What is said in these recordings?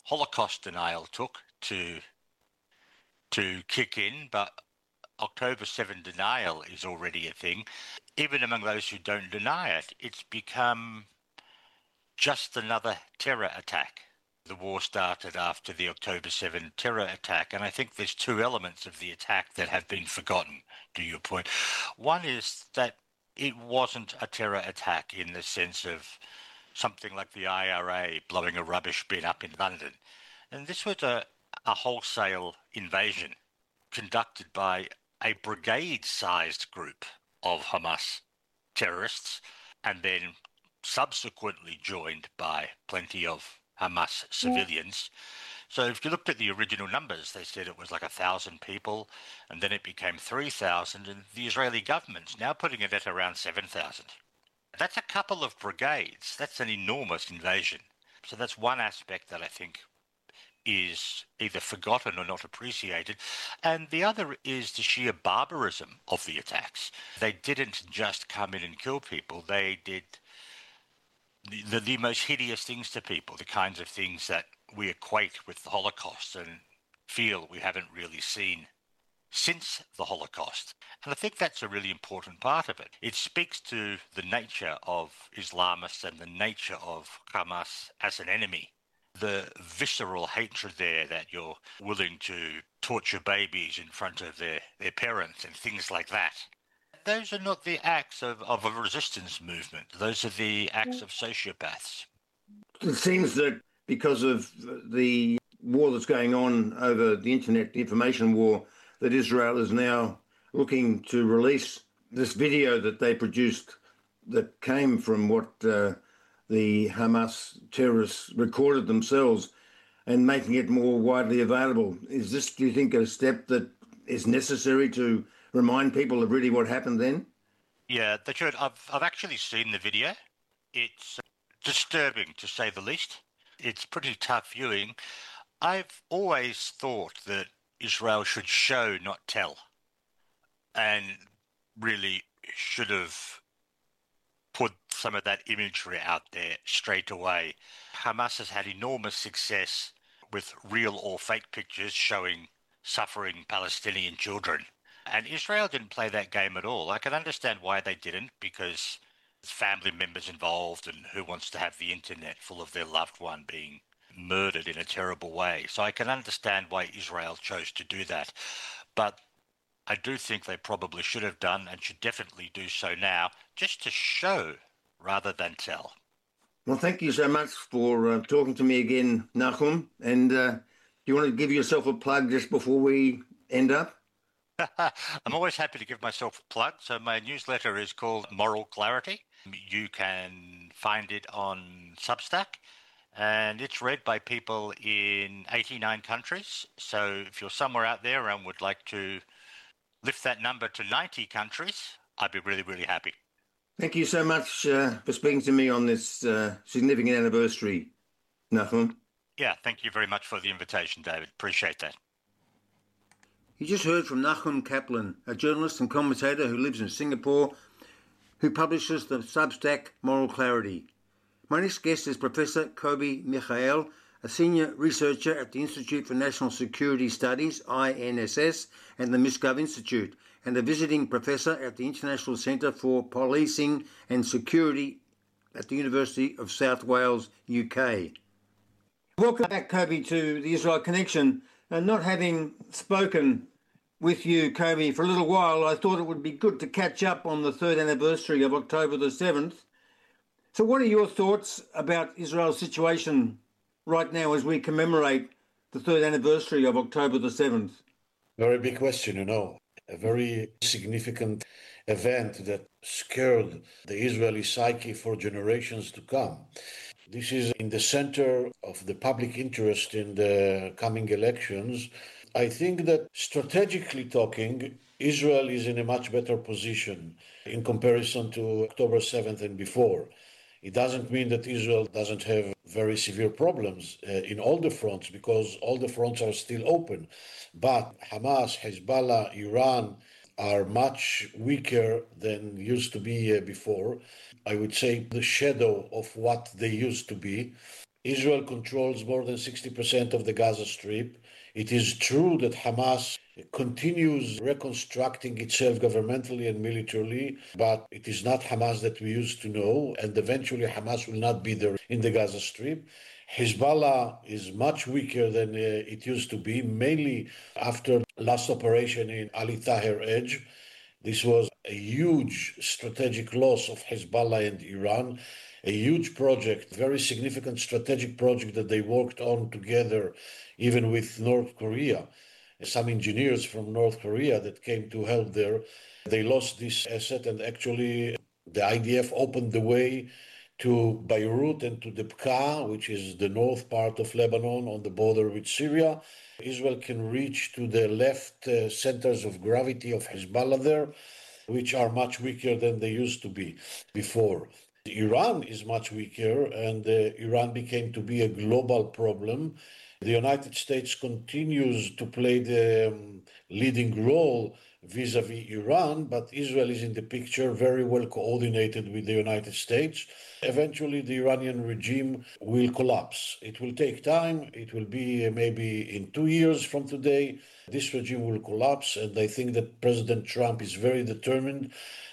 Holocaust denial took to kick in, but October 7 denial is already a thing. Even among those who don't deny it, it's become just another terror attack. The war started after the October 7 terror attack, and I think there's two elements of the attack that have been forgotten, to your point. One is that it wasn't a terror attack in the sense of something like the IRA blowing a rubbish bin up in London. And this was a wholesale invasion conducted by a brigade-sized group of Hamas terrorists, and then subsequently joined by plenty of Hamas civilians. So if you looked at the original numbers, they said it was like 1,000 people, and then it became 3,000, and the Israeli government's now putting it at around 7,000. That's a couple of brigades. That's an enormous invasion. So that's one aspect that I think is either forgotten or not appreciated. And the other is the sheer barbarism of the attacks. They didn't just come in and kill people. They did the most hideous things to people, the kinds of things that we equate with the Holocaust and feel we haven't really seen since the Holocaust. And I think that's a really important part of it. It speaks to the nature of Islamists and the nature of Hamas as an enemy. The visceral hatred there, that you're willing to torture babies in front of their parents and things like that. Those are not the acts of a resistance movement. Those are the acts of sociopaths. It seems that because of the war that's going on over the internet, the information war, that Israel is now looking to release this video that they produced that came from what the Hamas terrorists recorded themselves, and making it more widely available. Is this, do you think, a step that is necessary to remind people of really what happened then? Yeah, they should. I've actually seen the video. It's disturbing, to say the least. It's pretty tough viewing. I've always thought that Israel should show, not tell, and really should have put some of that imagery out there straight away. Hamas has had enormous success with real or fake pictures showing suffering Palestinian children. And Israel didn't play that game at all. I can understand why they didn't, because there's family members involved, and who wants to have the internet full of their loved one being murdered in a terrible way. So I can understand why Israel chose to do that. But I do think they probably should have done, and should definitely do so now, just to show rather than tell. Well, thank you so much for talking to me again, Nachum. And do you want to give yourself a plug just before we end up? I'm always happy to give myself a plug. So my newsletter is called Moral Clarity. You can find it on Substack, and it's read by people in 89 countries. So if you're somewhere out there and would like to lift that number to 90 countries, I'd be really, really happy. Thank you so much for speaking to me on this significant anniversary, Nachum. Yeah, thank you very much for the invitation, David. Appreciate that. You just heard from Nachum Kaplan, a journalist and commentator who lives in Singapore, who publishes the Substack Moral Clarity. My next guest is Professor Kobi Michael, a senior researcher at the Institute for National Security Studies, INSS, and the Misgov Institute, and a visiting professor at the International Centre for Policing and Security at the University of South Wales, UK. Welcome back, Kobi, to the Israel Connection. And not having spoken with you, Kobi, for a little while, I thought it would be good to catch up on the third anniversary of October the 7th. So what are your thoughts about Israel's situation right now as we commemorate the third anniversary of October the 7th? Very big question, a very significant event that scared the Israeli psyche for generations to come. This is in the center of the public interest in the coming elections. I think that strategically talking, Israel is in a much better position in comparison to October 7th and before. It doesn't mean that Israel doesn't have very severe problems in all the fronts, because all the fronts are still open. But Hamas, Hezbollah, Iran are much weaker than used to be before. I would say the shadow of what they used to be. Israel controls more than 60% of the Gaza Strip. It is true that Hamas continues reconstructing itself governmentally and militarily, but it is not Hamas that we used to know, and eventually Hamas will not be there in the Gaza Strip. Hezbollah is much weaker than it used to be, mainly after last operation in Ali Tahrir Edge. This was a huge strategic loss of Hezbollah and Iran, a huge project, very significant strategic project that they worked on together, even with North Korea. Some engineers from North Korea that came to help there, they lost this asset, and actually the IDF opened the way to Beirut and to the Bekaa, which is the north part of Lebanon on the border with Syria. Israel can reach to the left centers of gravity of Hezbollah there, which are much weaker than they used to be before. Iran is much weaker, and Iran became to be a global problem. The United States continues to play the leading role vis-à-vis Iran, but Israel is in the picture, very well coordinated with the United States. Eventually, the Iranian regime will collapse. It will take time. It will be maybe in 2 years from today. This regime will collapse, and I think that President Trump is very determined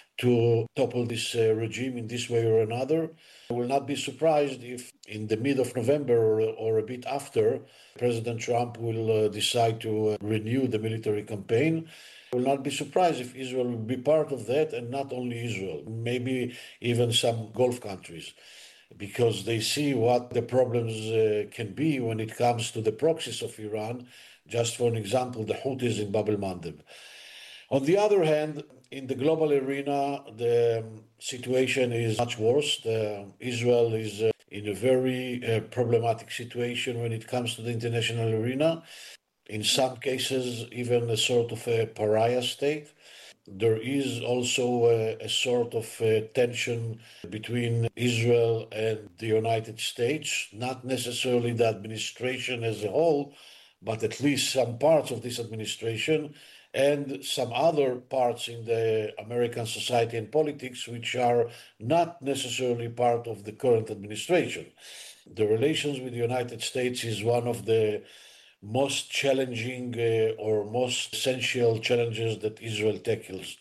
to topple this regime in this way or another. I will not be surprised if in the mid of November or a bit after, President Trump will decide to renew the military campaign. I will not be surprised if Israel will be part of that, and not only Israel, maybe even some Gulf countries, because they see what the problems can be when it comes to the proxies of Iran. Just for an example, the Houthis in Bab el-Mandeb. On the other hand, in the global arena, the situation is much worse. Israel is in a very problematic situation when it comes to the international arena. In some cases, even a sort of a pariah state. There is also a sort of tension between Israel and the United States, not necessarily the administration as a whole, but at least some parts of this administration and some other parts in the American society and politics which are not necessarily part of the current administration. The relations with the United States is one of the most challenging or most essential challenges that Israel tackles.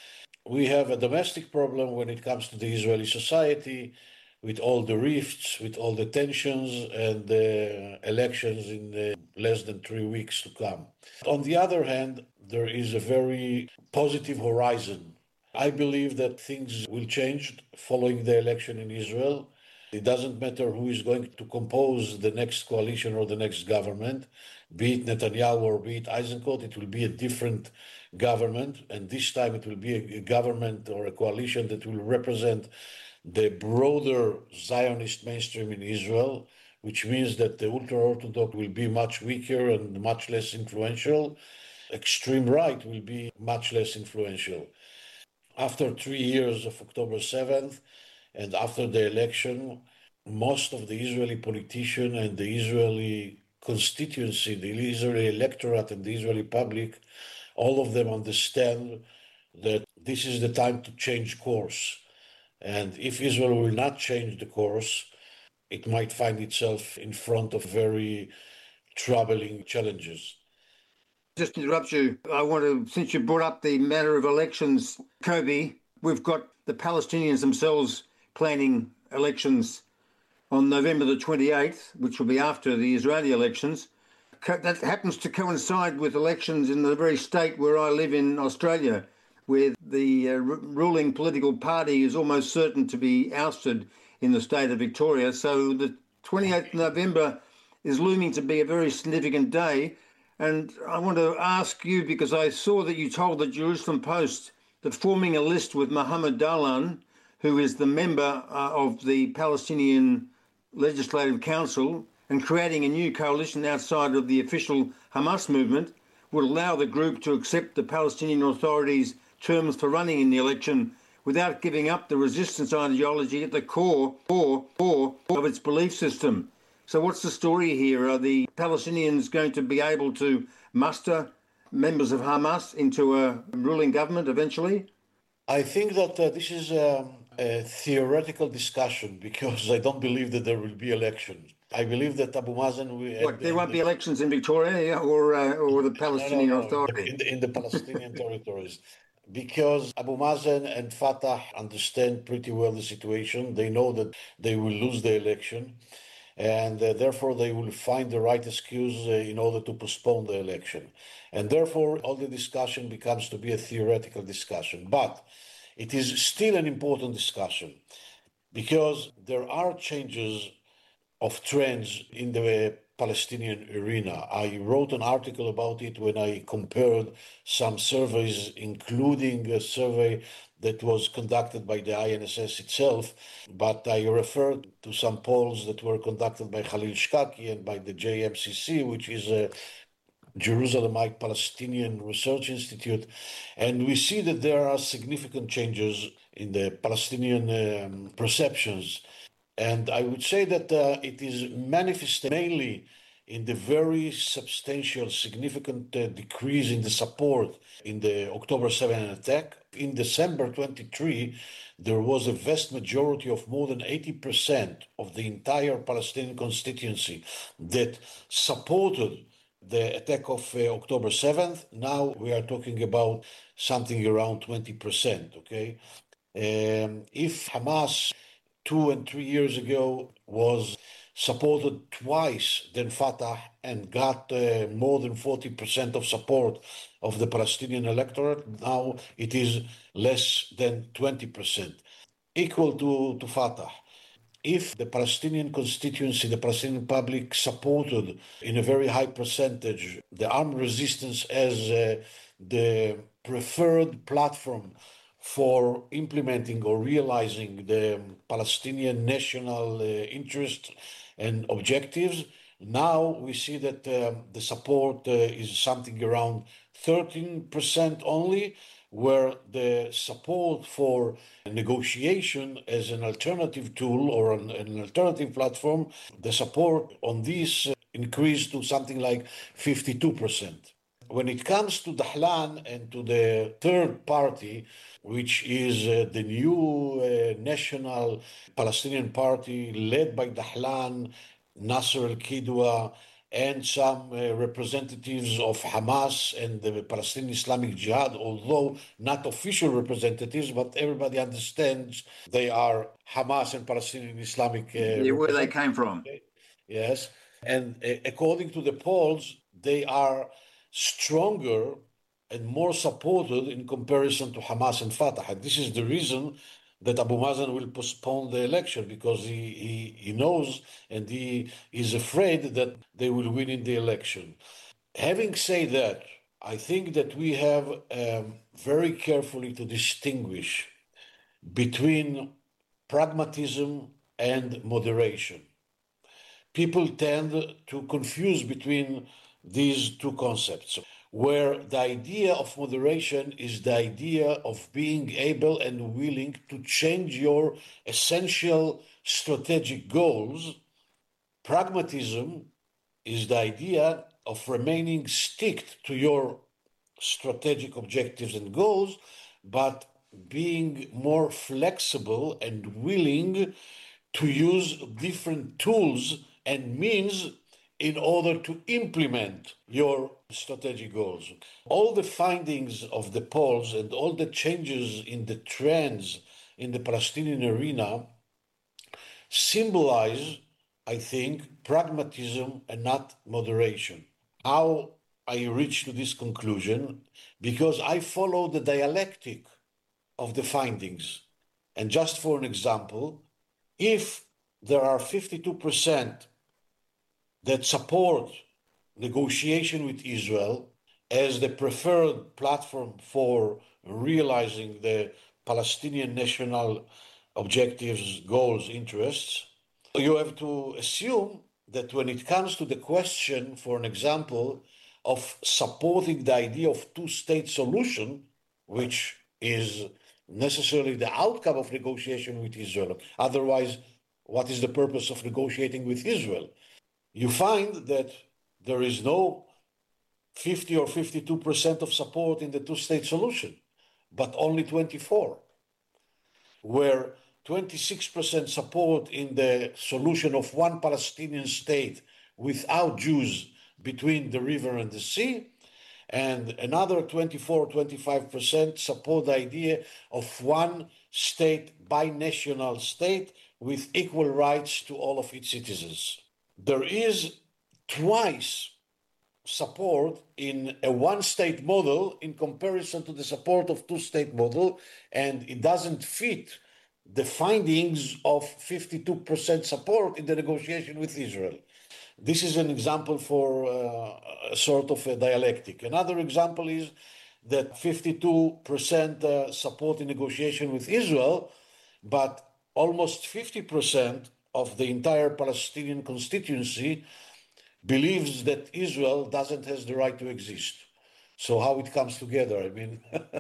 We have a domestic problem when it comes to the Israeli society, with all the rifts, with all the tensions, and the elections in less than 3 weeks to come. On the other hand, there is a very positive horizon. I believe that things will change following the election in Israel. It doesn't matter who is going to compose the next coalition or the next government, be it Netanyahu or be it Eisenkot, it will be a different government. And this time it will be a government or a coalition that will represent the broader Zionist mainstream in Israel, which means that the ultra-Orthodox will be much weaker and much less influential. Extreme right will be much less influential. After 3 years of October 7th, and after the election, most of the Israeli politicians and the Israeli constituency, the Israeli electorate and the Israeli public, all of them understand that this is the time to change course. And if Israel will not change the course, it might find itself in front of very troubling challenges. Just to interrupt you, I want to, since you brought up the matter of elections, Kobe, we've got the Palestinians themselves planning elections on November the 28th, which will be after the Israeli elections. That happens to coincide with elections in the very state where I live in Australia, where the ruling political party is almost certain to be ousted in the state of Victoria. So the 28th of November is looming to be a very significant day. And I want to ask you, because I saw that you told the Jerusalem Post that forming a list with Mohammed Dahlan, who is the member of the Palestinian Legislative Council, and creating a new coalition outside of the official Hamas movement would allow the group to accept the Palestinian Authority's terms for running in the election without giving up the resistance ideology at the core of its belief system. So what's the story here? Are the Palestinians going to be able to muster members of Hamas into a ruling government eventually? I think that this is a theoretical discussion, because I don't believe that there will be elections. I believe that Abu Mazen will. There won't be elections in Victoria or the Palestinian Authority? In the Palestinian territories. Because Abu Mazen and Fatah understand pretty well the situation. They know that they will lose the election, and therefore they will find the right excuse in order to postpone the election. And therefore, all the discussion becomes to be a theoretical discussion. But it is still an important discussion because there are changes of trends in the Palestinian arena. I wrote an article about it when I compared some surveys, including a survey that was conducted by the INSS itself, but I referred to some polls that were conducted by Khalil Shkaki and by the JMCC, which is a Jerusalemite Palestinian Research Institute, and we see that there are significant changes in the Palestinian perceptions. And I would say that it is manifested mainly in the very substantial, significant decrease in the support in the October 7 attack. In December 23, there was a vast majority of more than 80% of the entire Palestinian constituency that supported the attack of October 7th. Now we are talking about something around 20%, okay? If Hamas 2 and 3 years ago was supported twice than Fatah and got more than 40% of support of the Palestinian electorate, now it is less than 20%, equal to Fatah. If the Palestinian constituency, the Palestinian public supported in a very high percentage the armed resistance as the preferred platform for implementing or realizing the Palestinian national interest and objectives, now we see that the support is something around 13% only, where the support for negotiation as an alternative tool or an alternative platform, the support on this increased to something like 52%. When it comes to Dahlan and to the third party, which is the new National Palestinian Party led by Dahlan, Nasser al-Kidwa, and some representatives of Hamas and the Palestinian Islamic Jihad, although not official representatives, but everybody understands they are Hamas and Palestinian Islamic where they came from. Yes. And according to the polls, they are stronger and more supported in comparison to Hamas and Fatah. And this is the reason that Abu Mazen will postpone the election, because he knows and he is afraid that they will win in the election. Having said that, I think that we have very carefully to distinguish between pragmatism and moderation. People tend to confuse between these two concepts, where the idea of moderation is the idea of being able and willing to change your essential strategic goals. Pragmatism is the idea of remaining stick to your strategic objectives and goals, but being more flexible and willing to use different tools and means in order to implement your strategic goals. All the findings of the polls and all the changes in the trends in the Palestinian arena symbolize, I think, pragmatism and not moderation. How I reached to this conclusion? Because I follow the dialectic of the findings. And just for an example, if there are 52% that support negotiation with Israel as the preferred platform for realizing the Palestinian national objectives, goals, interests, you have to assume that when it comes to the question, for an example, of supporting the idea of two-state solution, which is necessarily the outcome of negotiation with Israel. Otherwise, what is the purpose of negotiating with Israel? You find that there is no 50 or 52% of support in the two-state solution, but only 24, where 26% support in the solution of one Palestinian state without Jews between the river and the sea, and another 24-25% support the idea of one state, binational state, with equal rights to all of its citizens. There is twice support in a one-state model in comparison to the support of two-state model, and it doesn't fit the findings of 52% support in the negotiation with Israel. This is an example for a sort of a dialectic. Another example is that 52% support in negotiation with Israel, but almost 50% of the entire Palestinian constituency believes that Israel doesn't have the right to exist. So how it comes together, I mean.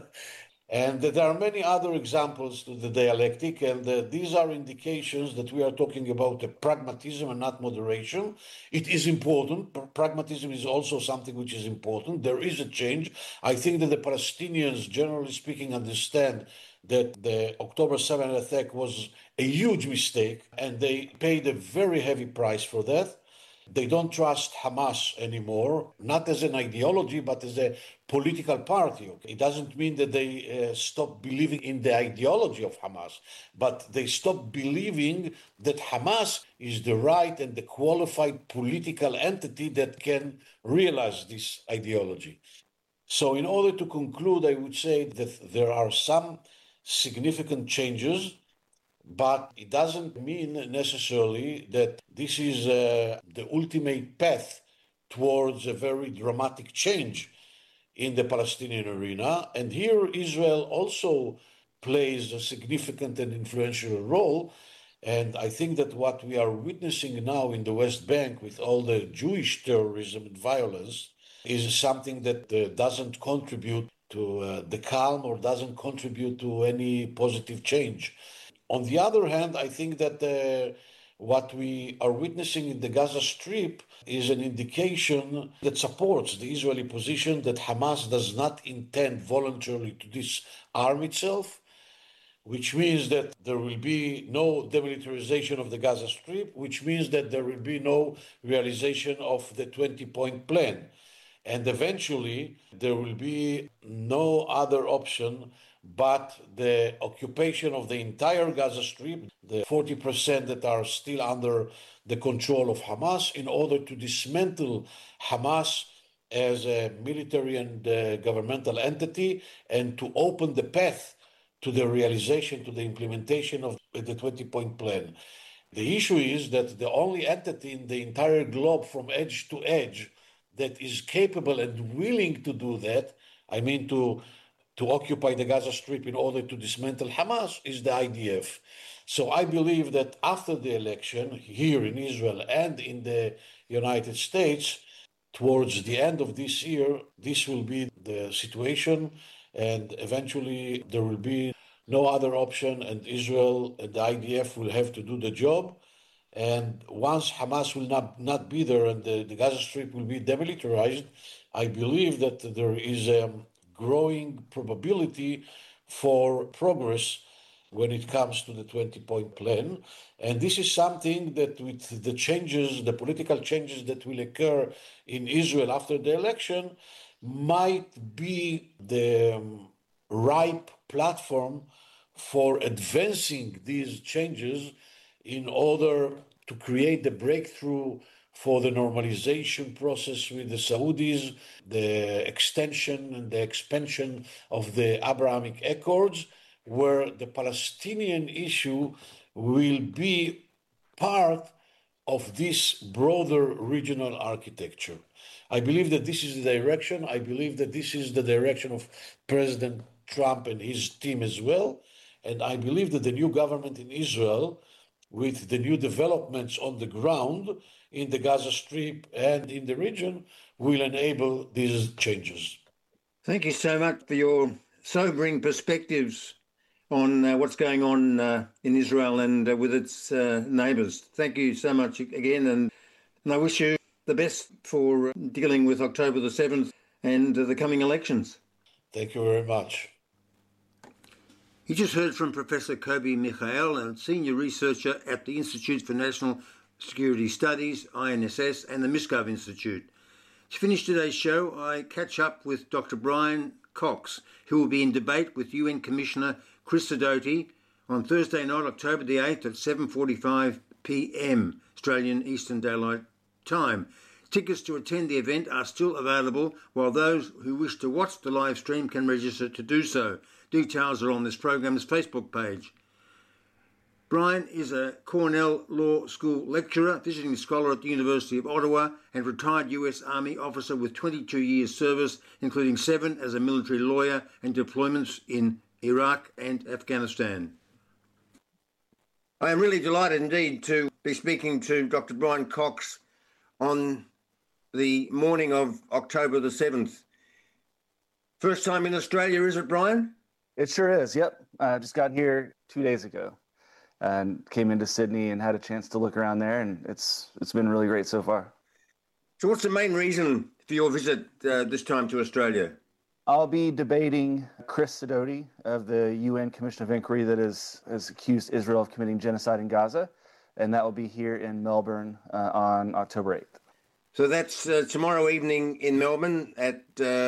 And there are many other examples to the dialectic, and these are indications that we are talking about a pragmatism and not moderation. It is important. Pragmatism is also something which is important. There is a change. I think that the Palestinians, generally speaking, understand that the October 7th attack was a huge mistake, and they paid a very heavy price for that. They don't trust Hamas anymore, not as an ideology, but as a political party. Okay? It doesn't mean that they stop believing in the ideology of Hamas, but they stop believing that Hamas is the right and the qualified political entity that can realize this ideology. So in order to conclude, I would say that there are some significant changes, but it doesn't mean necessarily that this is the ultimate path towards a very dramatic change in the Palestinian arena. And here Israel also plays a significant and influential role. And I think that what we are witnessing now in the West Bank with all the Jewish terrorism and violence is something that doesn't contribute to the calm or doesn't contribute to any positive change. On the other hand, I think that what we are witnessing in the Gaza Strip is an indication that supports the Israeli position that Hamas does not intend voluntarily to disarm itself, which means that there will be no demilitarization of the Gaza Strip, which means that there will be no realization of the 20-point plan. And eventually, there will be no other option but the occupation of the entire Gaza Strip, the 40% that are still under the control of Hamas, in order to dismantle Hamas as a military and governmental entity and to open the path to the realization, to the implementation of the 20-point plan. The issue is that the only entity in the entire globe from edge to edge that is capable and willing to do that, I mean to occupy the Gaza Strip in order to dismantle Hamas, is the IDF. So I believe that after the election here in Israel and in the United States, towards the end of this year, this will be the situation, and eventually there will be no other option, and Israel and the IDF will have to do the job. And once Hamas will not be there and the Gaza Strip will be demilitarized, I believe that there is a growing probability for progress when it comes to the 20-point plan. And this is something that with the changes, the political changes that will occur in Israel after the election, might be the ripe platform for advancing these changes in order to create the breakthrough for the normalization process with the Saudis, the extension and the expansion of the Abrahamic Accords, where the Palestinian issue will be part of this broader regional architecture. I believe that this is the direction. I believe that this is the direction of President Trump and his team as well. And I believe that the new government in Israel, with the new developments on the ground in the Gaza Strip and in the region, will enable these changes. Thank you so much for your sobering perspectives on what's going on in Israel and with its neighbours. Thank you so much again, and I wish you the best for dealing with October the 7th and the coming elections. Thank you very much. You just heard from Professor Kobi Michael, a senior researcher at the Institute for National Security Studies, INSS, and the Miscov Institute. To finish today's show, I catch up with Dr. Brian Cox, who will be in debate with UN Commissioner Chris Sidoti on Thursday night, October the 8th at 7:45 p.m. Australian Eastern Daylight Time. Tickets to attend the event are still available, while those who wish to watch the live stream can register to do so. Details are on this program's Facebook page. Brian is a Cornell Law School lecturer, visiting scholar at the University of Ottawa, and retired US Army officer with 22 years service, including 7 as a military lawyer and deployments in Iraq and Afghanistan. I am really delighted indeed to be speaking to Dr. Brian Cox on the morning of October the 7th. First time in Australia, is it, Brian? It sure is, yep. I just got here 2 days ago and came into Sydney and had a chance to look around there, and it's been really great so far. So what's the main reason for your visit this time to Australia? I'll be debating Chris Sidoti of the UN Commission of Inquiry that has accused Israel of committing genocide in Gaza, and that will be here in Melbourne on October 8th. So that's tomorrow evening in Melbourne at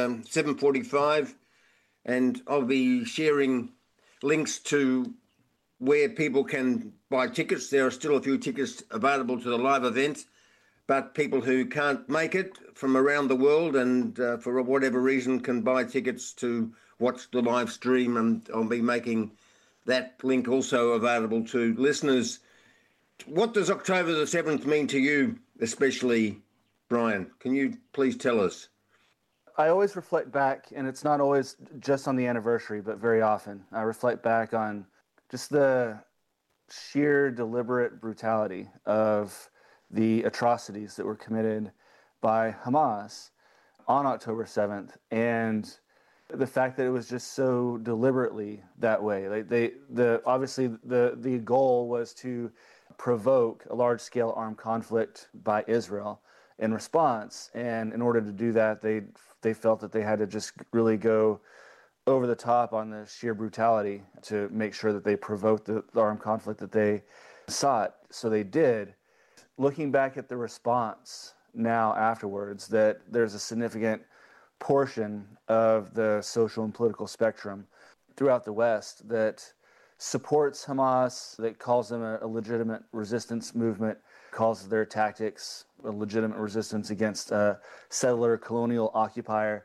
7:45, and I'll be sharing links to where people can buy tickets. There are still a few tickets available to the live event, but people who can't make it from around the world and for whatever reason can buy tickets to watch the live stream, and I'll be making that link also available to listeners. What does October the 7th mean to you, especially, Brian? Can you please tell us? I always reflect back, and it's not always just on the anniversary, but very often. I reflect back on just the sheer deliberate brutality of the atrocities that were committed by Hamas on October 7th, and the fact that it was just so deliberately that way. Obviously the goal was to provoke a large-scale armed conflict by Israel in response, and in order to do that, they felt that they had to just really go over the top on the sheer brutality to make sure that they provoked the armed conflict that they sought. So they did. Looking back at the response now afterwards, that there's a significant portion of the social and political spectrum throughout the West that supports Hamas, that calls them a legitimate resistance movement, calls their tactics a legitimate resistance against a settler colonial occupier.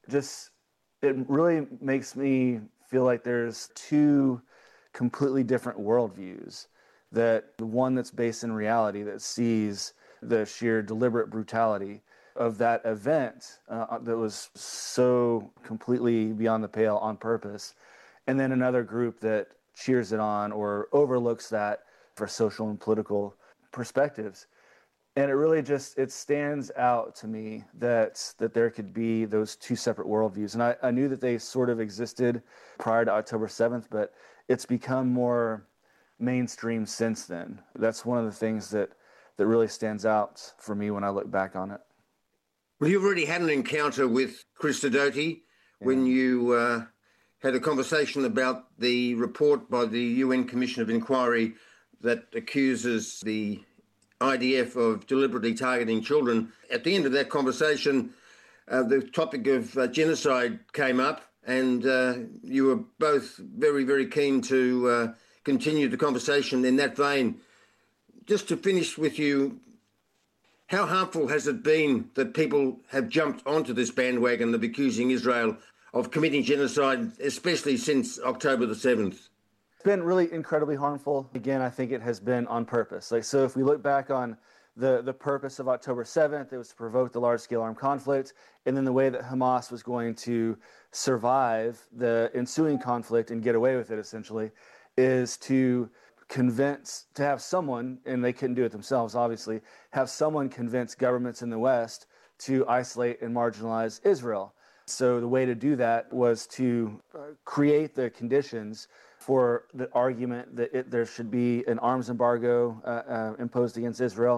It really makes me feel like there's two completely different worldviews. That the one that's based in reality, that sees the sheer deliberate brutality of that event that was so completely beyond the pale on purpose, and then another group that cheers it on or overlooks that for social and political perspectives. And it really it stands out to me that there could be those two separate worldviews. And I knew that they sort of existed prior to October 7th, but it's become more mainstream since then. That's one of the things that really stands out for me when I look back on it. Well, you've already had an encounter with Chris Sidoti when you had a conversation about the report by the UN Commission of Inquiry that accuses the IDF of deliberately targeting children. At the end of that conversation, the topic of genocide came up, and you were both very, very keen to continue the conversation in that vein. Just to finish with you, how harmful has it been that people have jumped onto this bandwagon of accusing Israel of committing genocide, especially since October the 7th? It's been really incredibly harmful. Again, I think it has been on purpose. So if we look back on the purpose of October 7th, it was to provoke the large-scale armed conflict, and then the way that Hamas was going to survive the ensuing conflict and get away with it, essentially, is to have someone, and they couldn't do it themselves, obviously, have someone convince governments in the West to isolate and marginalize Israel. So the way to do that was to create the conditions for the argument that there should be an arms embargo imposed against Israel,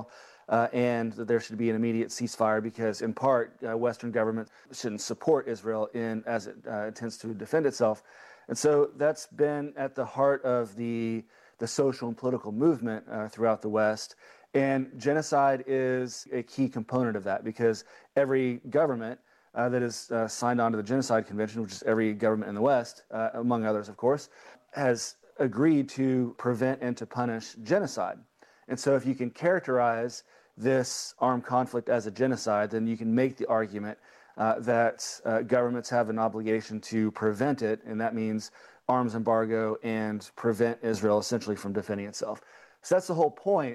and that there should be an immediate ceasefire because, in part, Western governments shouldn't support Israel as it intends to defend itself. And so that's been at the heart of the social and political movement throughout the West. And genocide is a key component of that because every government that is signed on to the Genocide Convention, which is every government in the West, among others, of course, has agreed to prevent and to punish genocide. And so if you can characterize this armed conflict as a genocide, then you can make the argument that governments have an obligation to prevent it, and that means arms embargo and prevent Israel essentially from defending itself. So that's the whole point.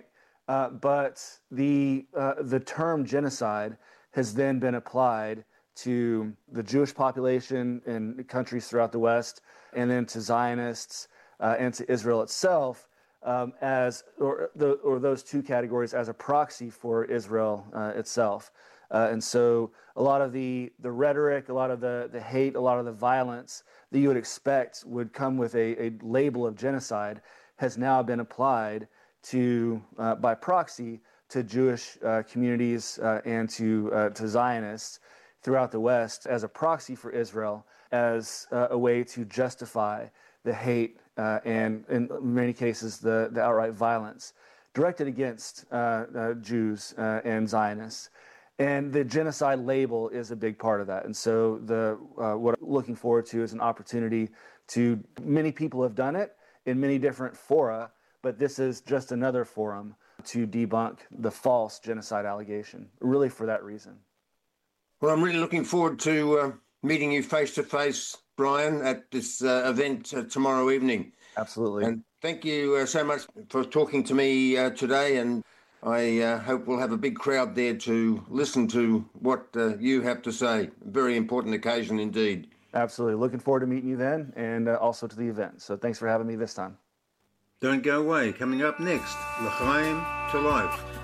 But the term genocide has then been applied to the Jewish population in countries throughout the West, and then to Zionists and to Israel itself as those two categories as a proxy for Israel itself. And so a lot of the rhetoric, a lot of the hate, a lot of the violence that you would expect would come with a label of genocide has now been applied to by proxy to Jewish communities and to Zionists throughout the West as a proxy for Israel, as a way to justify the hate and in many cases the outright violence directed against Jews and Zionists. And the genocide label is a big part of that. And so what I'm looking forward to is an opportunity to, many people have done it in many different fora, but this is just another forum to debunk the false genocide allegation, really for that reason. Well, I'm really looking forward to meeting you face-to-face, Brian, at this event tomorrow evening. Absolutely. And thank you so much for talking to me today, and I hope we'll have a big crowd there to listen to what you have to say. Very important occasion indeed. Absolutely. Looking forward to meeting you then and also to the event. So thanks for having me this time. Don't go away. Coming up next, L'chaim to Life.